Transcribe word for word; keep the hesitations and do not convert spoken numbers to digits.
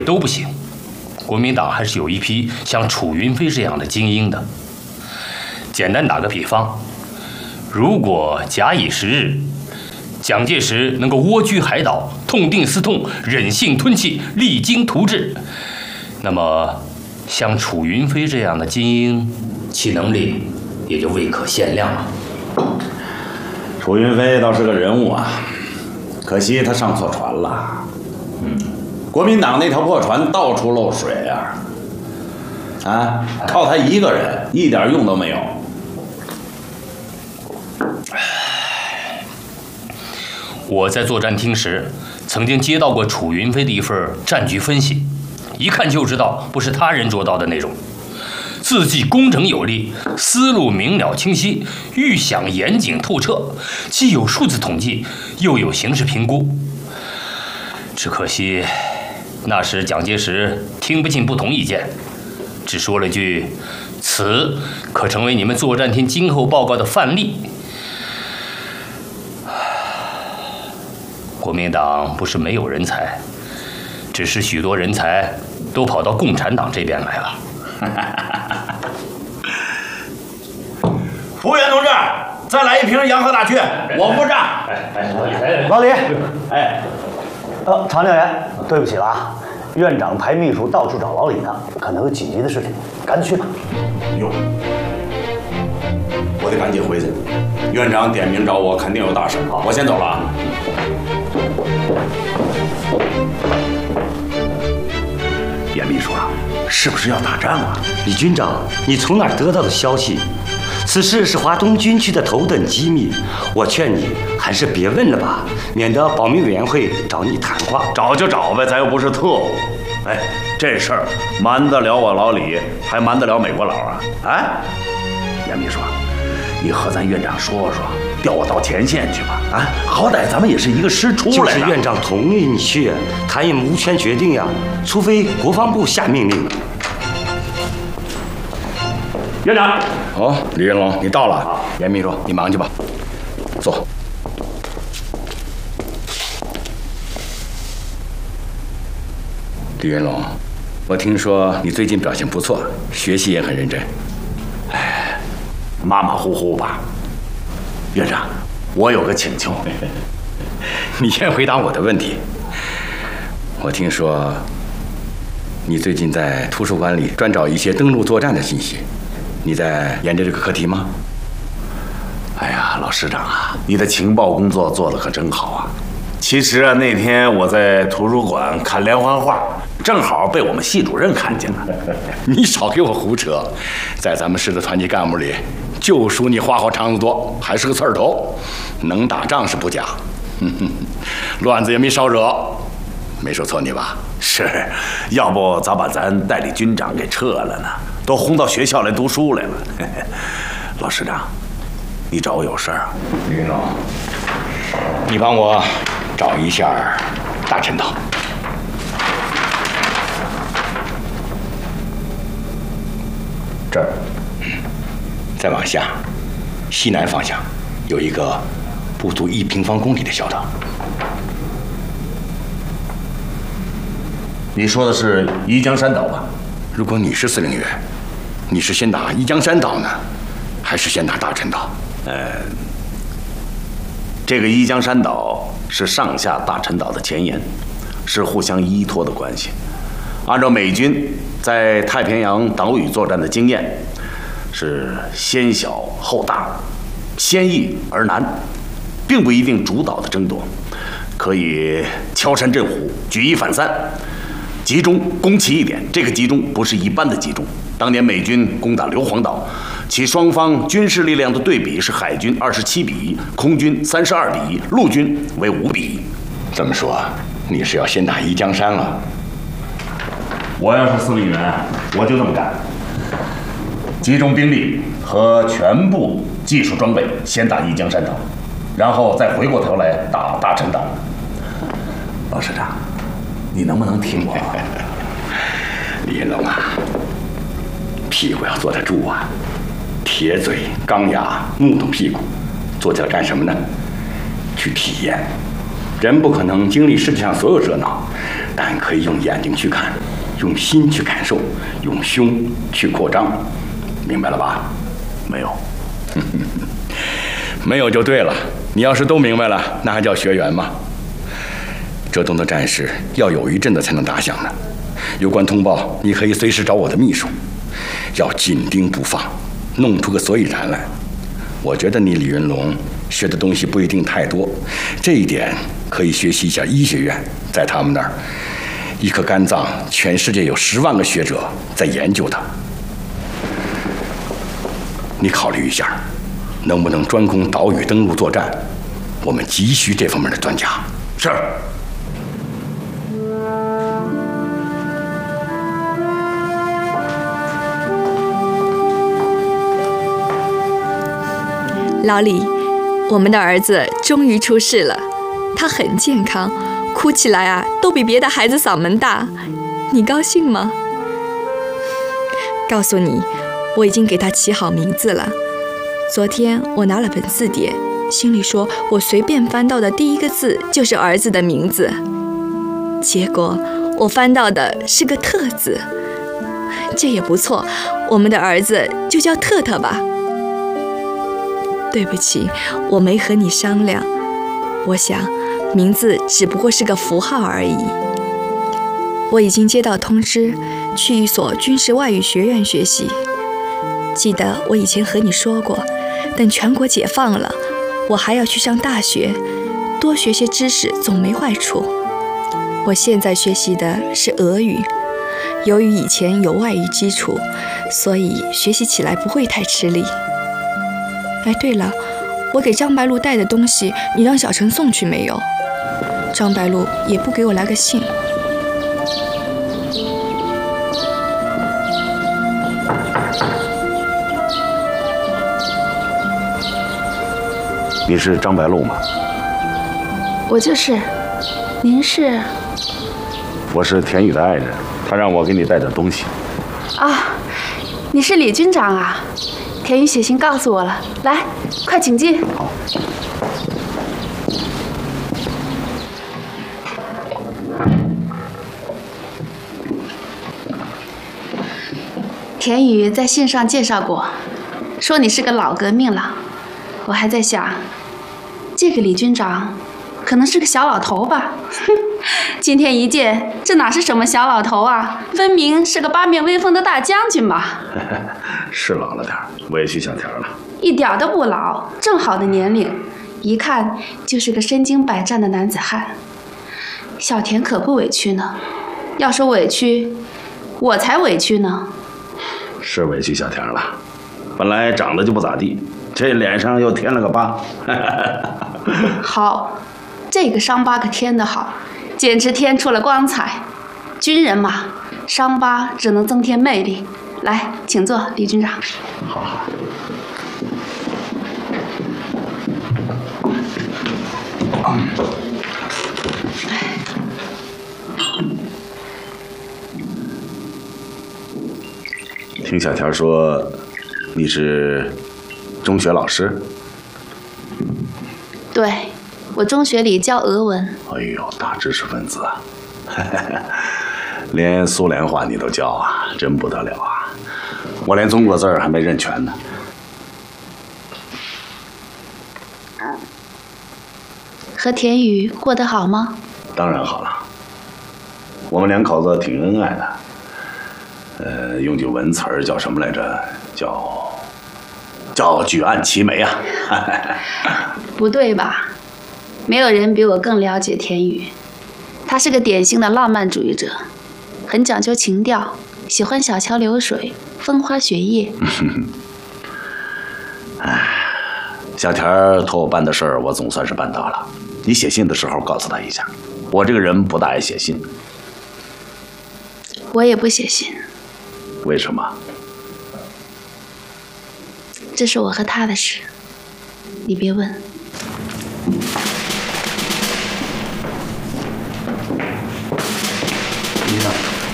都不行。国民党还是有一批像楚云飞这样的精英的。简单打个比方，如果假以时日，蒋介石能够蜗居海岛，痛定思痛，忍性吞气，励精图治，那么像楚云飞这样的精英，其能力也就未可限量了。 楚云飞倒是个人物啊，可惜他上错船了。嗯，国民党那条破船到处漏水啊，啊，靠他一个人一点用都没有。 我在作战厅时，曾经接到过楚云飞的一份战局分析，一看就知道不是他人做到的内容。字迹工整有力，思路明了清晰，预想严谨透彻，既有数字统计，又有形势评估。只可惜，那时蒋介石听不进不同意见，只说了句：“此可成为你们作战厅今后报告的范例。”国民党不是没有人才，只是许多人才都跑到共产党这边来了。 服务员同志，再来一瓶洋河大曲，我付账。 哎哎， 老李， 哎， 呃，常教员，对不起了啊，院长派秘书到处找老李呢，可能有紧急的事情，赶紧去吧。 哟，我得赶紧回去。院长点名找我，肯定有大事。我先走了啊。严秘书啊，是不是要打仗啊？ 李军长，你从哪儿得到的消息？此事是华东军区的头等机密，我劝你还是别问了吧，免得保密委员会找你谈话。 找就找呗，咱又不是特务。哎，这事儿瞒得了我老李，还瞒得了美国佬啊？哎，严秘书，你和咱院长说说，调我到前线去吧。啊，好歹咱们也是一个师出来的。 就是院长同意你去，他也无权决定呀，除非国防部下命令。 院长，哦，李云龙，你到了。严秘书，你忙去吧。坐。李云龙，我听说你最近表现不错，学习也很认真。哎，马马虎虎吧。院长，我有个请求。你先回答我的问题。我听说你最近在图书馆里专找一些登陆作战的信息。你在研究这个课题吗？哎呀，老师长啊，你的情报工作做得可真好啊！其实啊，那天我在图书馆看连环画，正好被我们系主任看见了。你少给我胡扯，在咱们市的团级干部里，就属你话好肠子多，还是个刺儿头，能打仗是不假，乱子也没少惹，没说错你吧？是，要不早把咱代理军长给撤了呢？都轰到学校来读书来了。老师长，你找我有事儿？李云龙，你帮我找一下大陈岛。这儿，再往下，西南方向有一个不足一平方公里的小岛。你说的是宜江山岛吧？如果你是司令员，你是先打宜江山岛呢，还是先打大陈岛？呃，这个宜江山岛是上下大陈岛的前沿，是互相依托的关系。按照美军在太平洋岛屿作战的经验，是先小后大，先易而难，并不一定主导的争夺，可以敲山震虎，举一反三。集中攻其一点，这个集中不是一般的集中。当年美军攻打硫磺岛，其双方军事力量的对比是海军二十七比一，空军三十二比一，陆军为五比一。这么说，你是要先打宜江山了？我要是司令员，我就这么干，集中兵力和全部技术装备，先打宜江山岛，然后再回过头来打大陈岛。老师长，你能不能听我？李云龙啊，屁股要坐得住啊，铁嘴钢牙木头屁股，坐起来干什么呢？去体验。人不可能经历世界上所有热闹， 但可以用眼睛去看，用心去感受，用胸去扩张，明白了吧？ 没有。 没有就对了。你要是都明白了，那还叫学员吗？浙东的战事要有一阵子才能打响呢。有关通报，你可以随时找我的秘书，要紧盯不放，弄出个所以然来。我觉得你李云龙学的东西不一定太多，这一点可以学习一下医学院，在他们那儿，一颗肝脏，全世界有十万个学者在研究它。你考虑一下，能不能专攻岛屿登陆作战？我们急需这方面的专家。 是。 老李，我们的儿子终于出世了，他很健康，哭起来啊都比别的孩子嗓门大，你高兴吗？告诉你，我已经给他起好名字了。昨天我拿了本字典，心里说我随便翻到的第一个字就是儿子的名字，结果我翻到的是个特字，这也不错，我们的儿子就叫特特吧。对不起，我没和你商量。我想，名字只不过是个符号而已。我已经接到通知，去一所军事外语学院学习。记得我以前和你说过，等全国解放了，我还要去上大学，多学些知识总没坏处。我现在学习的是俄语，由于以前有外语基础，所以学习起来不会太吃力。哎，对了，我给张白露带的东西，你让小陈送去没有？张白露也不给我来个信。 你是张白露吗？ 我就是。您是？ 我是田宇的爱人，他让我给你带点东西。 啊，你是李军长啊？田宇写信告诉我了，来，快请进。 好。 田宇在信上介绍过，说你是个老革命了。我还在想，这个李军长可能是个小老头吧？今天一见，这哪是什么小老头啊，分明是个八面威风的大将军嘛！ 是老了点儿，委屈小田了。 一点都不老，正好的年龄，一看就是个身经百战的男子汉。小田可不委屈呢，要说委屈，我才委屈呢。 是委屈小田了，本来长得就不咋地，这脸上又添了个疤。 好，这个伤疤可添得好，简直添出了光彩。军人嘛，伤疤只能增添魅力。来，请坐，李军长。 好好。听小田说，你是中学老师？ 对，我中学里教俄文。 哎呦，大知识分子啊！连苏联话你都教啊，真不得了啊！我连中国字儿还没认全呢。 和田宇过得好吗？ 当然好了，我们两口子挺恩爱的。呃，用句文词儿叫什么来着？叫叫举案齐眉啊！ 不对吧？没有人比我更了解田宇，他是个典型的浪漫主义者，很讲究情调，喜欢小桥流水、风花雪月。 哎，小田托我办的事儿，我总算是办到了。你写信的时候告诉他一下，我这个人不大爱写信。 我也不写信。 为什么？ 这是我和他的事，你别问。